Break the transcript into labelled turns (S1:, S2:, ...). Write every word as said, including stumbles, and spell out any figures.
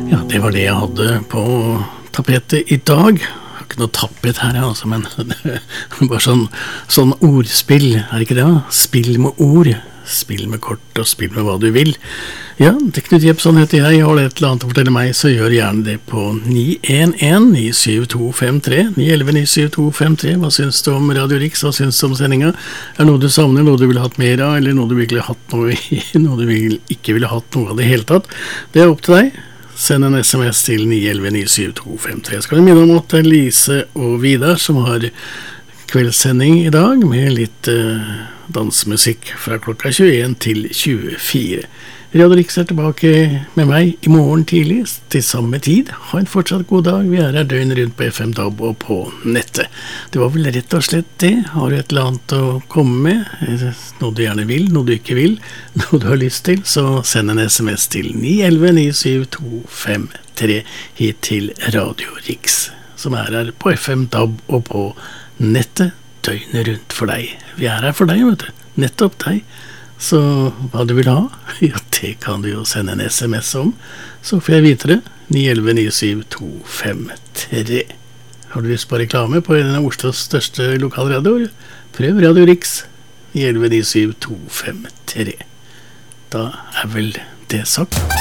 S1: Ja, det var det jeg hadde på tapetet i dag. Jeg har ikke noe tappet her, altså, men det er bare sånn, sånn ordspill, er det ikke det? Spill med ord, spill med kort og spill med hva du vil. Ja, det er Knut Jepsson heter jeg. Har du et eller annet å fortelle meg, så gjør gjerne det på ni en en ni syv to fem tre, ni ett ett ni syv to fem tre. Hva syns du om Radio Riks? Hva syns du om sendinga? Er det noe du savner, noe du ville hatt mer av, eller noe du virkelig har hatt noe i, noe du vil, ikke ville hatt noe av det hele tatt? Det er opp til deg. Send en sms til ni ett ett ni syv to fem tre. Skal vi minne om at det er Lise og Vidar som har kveldssending i dag, med litt uh, dansemusikk fra klokka tjueen til tjuefire. Radio Riks er tilbake med meg i morgen tidlig til samme tid. Ha en fortsatt god dag. Vi er her døgn rundt på F M D A B og på nettet. Det var vel rett og slett det. Har du et eller annet å komme med, noe du gjerne vil, noe du ikke vil, noe du har lyst til, så send en sms til ni ett ett ni syv to fem tre hit til Radio Riks, som er her på F M D A B og på nettet døgnet rundt for deg. Vi er her for deg, vet du. Nettopp deg. Så hva du vil ha, ja, det kan du jo sende en sms om, så får jeg vite det. Ni ett ett ni syv to fem tre. Har du lyst på reklame på en av Oslos største lokalradioer? Prøv Radio Riks. Ni ett ett ni syv to fem tre. Da er vel det sagt.